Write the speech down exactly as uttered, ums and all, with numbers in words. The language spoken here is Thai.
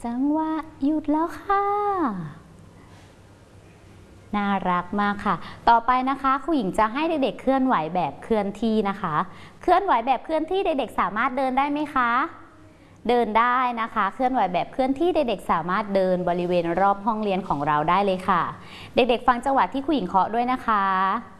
จังหวะหยุดแล้วค่ะน่ารักมากค่ะต่อไปนะคะครูหญิงจะให้เด็กๆเคลื่อนไหวแบบเคลื่อนที่นะคะเคลื่อนไหวแบบเคลื่อนที่เด็กๆสามารถเดินได้ไหมคะเดินได้นะคะเคลื่อนไหวแบบเคลื่อนที่เด็กๆสามารถเดินบริเวณรอบห้องเรียนของเราได้เลยค่ะเด็กๆฟังจังหวะที่ครูหญิงเคาะด้วยนะคะ